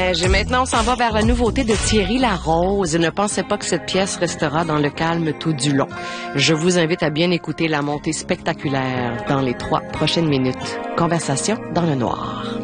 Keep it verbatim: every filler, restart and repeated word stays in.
neige. Et maintenant, on s'en va vers la nouveauté de Thierry Larose. Ne pensez pas que cette pièce restera dans le calme tout du long. Je vous invite à bien écouter la montée spectaculaire dans les trois prochaines minutes. Conversation dans le noir.